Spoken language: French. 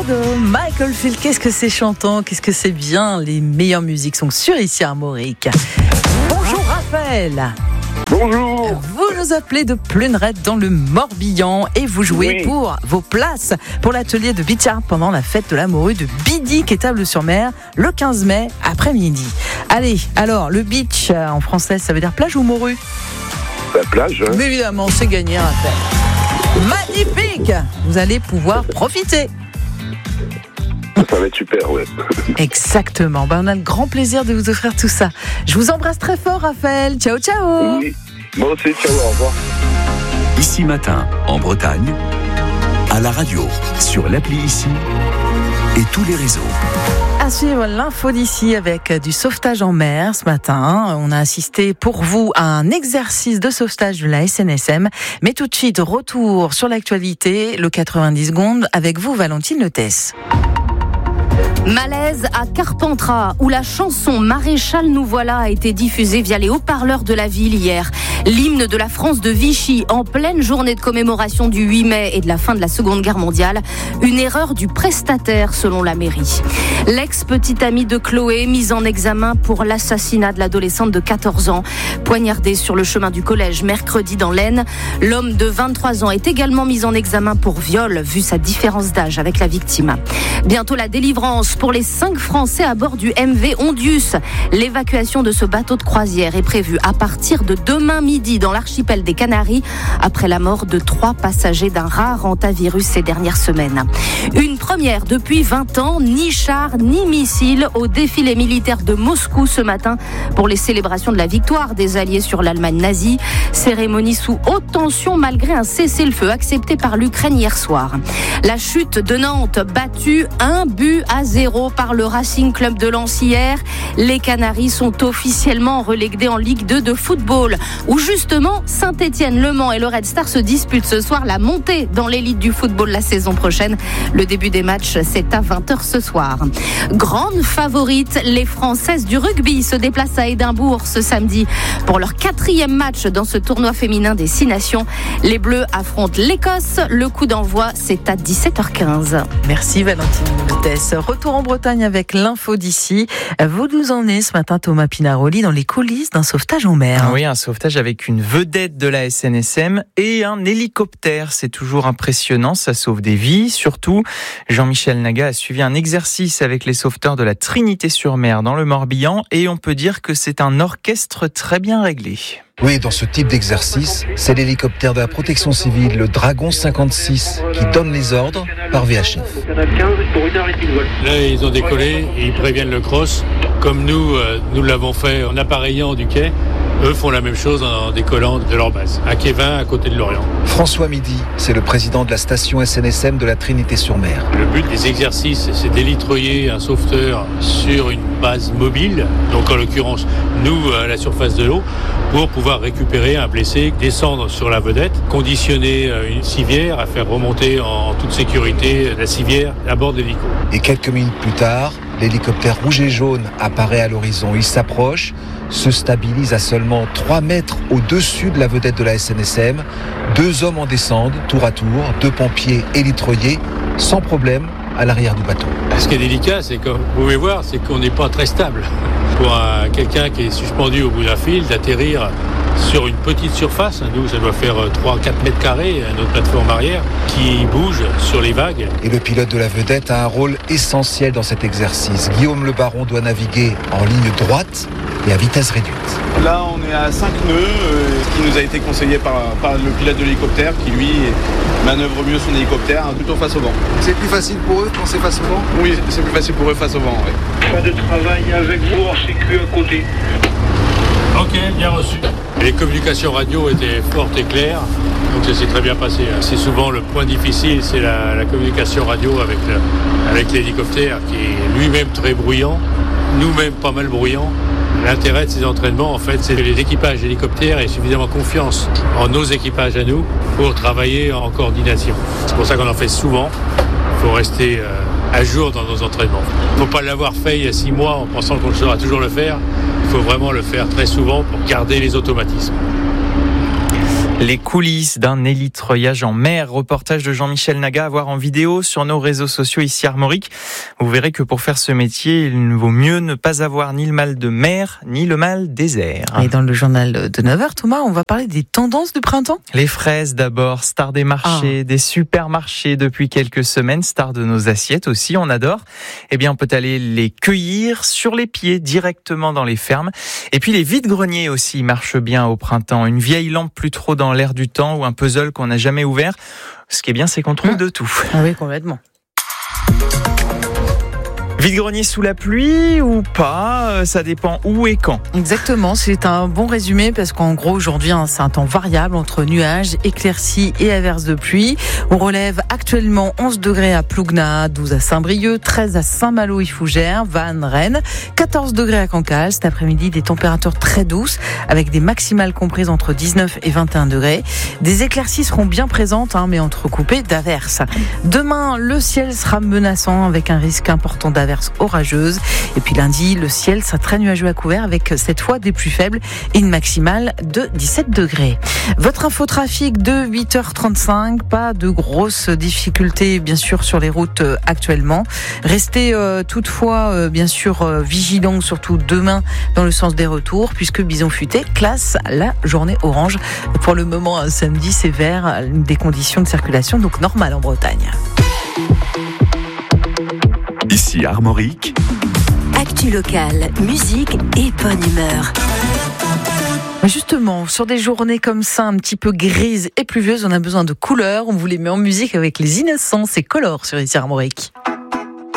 Shadow, Michael Field, qu'est-ce que c'est chantant, qu'est-ce que c'est bien, les meilleures musiques sont sur ici à Armorique. Bonjour Raphaël. Bonjour. Vous nous appelez de Pluneret dans le Morbihan et vous jouez pour vos places pour l'atelier de beach art pendant la fête de la morue de Bidic et Table-sur-Mer le 15 mai après-midi. Allez, alors le beach en français ça veut dire plage ou morue ? La plage. Mais évidemment, c'est gagné Raphaël. Magnifique. Vous allez pouvoir profiter. Ça va être super, ouais. Exactement. On a le grand plaisir de vous offrir tout ça. Je vous embrasse très fort, Raphaël. Ciao, ciao. Oui. Moi aussi, ciao, au revoir. Ici Matin, en Bretagne, à la radio, sur l'appli Ici et tous les réseaux. À suivre l'info d'ici avec du sauvetage en mer ce matin. On a assisté pour vous à un exercice de sauvetage de la SNSM. Mais tout de suite, retour sur l'actualité, le 90 secondes, avec vous, Valentine Letès. Malaise à Carpentras, où la chanson Maréchal nous voilà a été diffusée via les haut-parleurs de la ville hier. L'hymne de la France de Vichy en pleine journée de commémoration du 8 mai et de la fin de la Seconde Guerre mondiale. Une erreur du prestataire selon la mairie. L'ex-petite amie de Chloé, mise en examen pour l'assassinat de l'adolescente de 14 ans, poignardée sur le chemin du collège mercredi dans l'Aisne. L'homme de 23 ans est également mis en examen pour viol, vu sa différence d'âge avec la victime. Bientôt la délivrance pour les 5 Français à bord du MV Ondius. L'évacuation de ce bateau de croisière est prévue à partir de demain midi dans l'archipel des Canaries, après la mort de 3 passagers d'un rare hantavirus ces dernières semaines. Une première depuis 20 ans, ni char ni missile au défilé militaire de Moscou ce matin pour les célébrations de la victoire des Alliés sur l'Allemagne nazie. Cérémonie sous haute tension malgré un cessez-le-feu accepté par l'Ukraine hier soir. La chute de Nantes battue 1-0 par le Racing Club de Lens hier. Les Canaries sont officiellement relégués en Ligue 2 de football, où justement Saint-Étienne, Le Mans et le Red Star se disputent ce soir la montée dans l'élite du football la saison prochaine. Le début des matchs, c'est à 20h ce soir. Grande favorite, les Françaises du rugby se déplacent à Édimbourg ce samedi pour leur 4e match dans ce tournoi féminin des 6 nations. Les Bleus affrontent l'Écosse. Le coup d'envoi, c'est à 17h15. Merci Valentine Letès. Retour en Bretagne avec l'info d'ici. Vous nous emmenez ce matin, Thomas Pinaroli, dans les coulisses d'un sauvetage en mer. Oui, un sauvetage avec une vedette de la SNSM et un hélicoptère. C'est toujours impressionnant, ça sauve des vies. Surtout, Jean-Michel Naga a suivi un exercice avec les sauveteurs de la Trinité-sur-Mer dans le Morbihan et on peut dire que c'est un orchestre très bien réglé. Oui, dans ce type d'exercice, c'est l'hélicoptère de la protection civile, le Dragon 56, qui donne les ordres par VHF. Là, ils ont décollé et ils préviennent le cross. Comme nous l'avons fait en appareillant du quai. Eux font la même chose en décollant de leur base, à Quévin, à côté de Lorient. François Midi, c'est le président de la station SNSM de la Trinité-sur-Mer. Le but des exercices, c'est d'hélitroyer un sauveteur sur une base mobile, donc en l'occurrence, nous, à la surface de l'eau, pour pouvoir récupérer un blessé, descendre sur la vedette, conditionner une civière, à faire remonter en toute sécurité la civière à bord de l'hélico. Et quelques minutes plus tard, l'hélicoptère rouge et jaune apparaît à l'horizon. Il s'approche, se stabilise à seulement 3 mètres au-dessus de la vedette de la SNSM. 2 hommes en descendent, tour à tour, 2 pompiers hélitroyés, sans problème, à l'arrière du bateau. Ce qui est délicat, c'est que vous pouvez voir, c'est qu'on n'est pas très stable. Pour quelqu'un qui est suspendu au bout d'un fil, d'atterrir sur une petite surface, nous ça doit faire 3-4 mètres carrés, notre plateforme arrière, qui bouge sur les vagues. Et le pilote de la vedette a un rôle essentiel dans cet exercice. Guillaume Le Baron doit naviguer en ligne droite et à vitesse réduite. Là on est à 5 nœuds, ce qui nous a été conseillé par le pilote de l'hélicoptère qui lui manœuvre mieux son hélicoptère plutôt face au vent. C'est plus facile pour eux quand c'est face au vent ? Oui, c'est plus facile pour eux face au vent. Ouais. Pas de travail avec vous en sécu à côté. Ok, bien reçu. Les communications radio étaient fortes et claires, donc ça s'est très bien passé. C'est souvent le point difficile, c'est la communication radio avec l'hélicoptère qui est lui-même très bruyant, nous-mêmes pas mal bruyants. L'intérêt de ces entraînements, en fait, c'est que les équipages hélicoptères aient suffisamment confiance en nos équipages à nous pour travailler en coordination. C'est pour ça qu'on en fait souvent. Il faut rester à jour dans nos entraînements. Il ne faut pas l'avoir fait il y a 6 mois en pensant qu'on saura toujours le faire. Il faut vraiment le faire très souvent pour garder les automatismes. Les coulisses d'un hélitreuillage en mer, reportage de Jean-Michel Naga à voir en vidéo sur nos réseaux sociaux ici à Armorique. Vous verrez que pour faire ce métier, il vaut mieux ne pas avoir ni le mal de mer, ni le mal des airs. Et dans le journal de 9h, Thomas, on va parler des tendances du printemps. Les fraises d'abord, star des marchés, des supermarchés depuis quelques semaines, star de nos assiettes aussi, on adore. Eh bien, on peut aller les cueillir sur les pieds directement dans les fermes. Et puis les vides-greniers aussi marchent bien au printemps. Une vieille lampe plus trop dans l'air du temps ou un puzzle qu'on n'a jamais ouvert. Ce qui est bien, c'est qu'on trouve de tout. Ah oui, complètement. Vide-grenier sous la pluie ou pas, ça dépend où et quand. Exactement, c'est un bon résumé parce qu'en gros aujourd'hui c'est un temps variable entre nuages, éclaircies et averses de pluie. On relève actuellement 11 degrés à Plougna, 12 à Saint-Brieuc, 13 à Saint-Malo-et-Fougères, Vannes, Rennes, 14 degrés à Cancale. Cet après-midi, des températures très douces avec des maximales comprises entre 19 et 21 degrés. Des éclaircies seront bien présentes mais entrecoupées d'averses. Demain, le ciel sera menaçant avec un risque important d'averses orageuses. Et puis lundi, le ciel sera très nuageux à couvert avec cette fois des pluies faibles et une maximale de 17 degrés. Votre infotrafic de 8h35, pas de grosses difficultés bien sûr sur les routes actuellement. Restez toutefois bien sûr vigilants, surtout demain dans le sens des retours, puisque Bison Futé classe la journée orange. Pour le moment, un samedi sévère, des conditions de circulation donc normales en Bretagne. Ici Armorique. Actu locale, musique et bonne humeur. Justement, sur des journées comme ça, un petit peu grises et pluvieuses, on a besoin de couleurs. On vous les met en musique avec les Innocents et Color sur Ici Armorique.